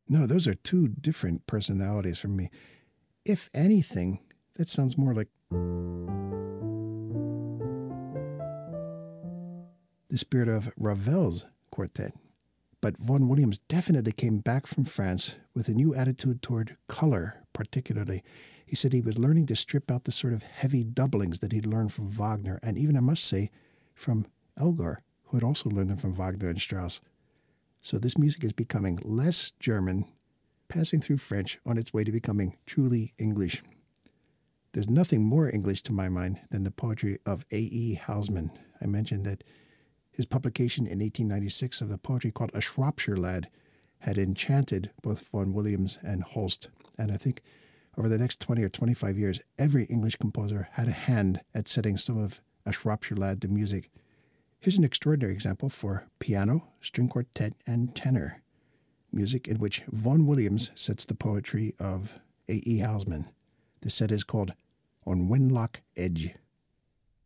No, those are two different personalities from me. If anything, that sounds more like the spirit of Ravel's quartet. But Vaughan Williams definitely came back from France with a new attitude toward color, particularly. He said he was learning to strip out the sort of heavy doublings that he'd learned from Wagner, and even, I must say, from Elgar, who had also learned them from Wagner and Strauss. So this music is becoming less German, passing through French on its way to becoming truly English. There's nothing more English to my mind than the poetry of A.E. Housman. I mentioned that his publication in 1896 of the poetry called A Shropshire Lad had enchanted both Vaughan Williams and Holst. And I think over the next 20 or 25 years, every English composer had a hand at setting some of A Shropshire Lad to music. Here's an extraordinary example for piano, string quartet, and tenor. Music in which Vaughan Williams sets the poetry of A.E. Housman. The set is called On Wenlock Edge.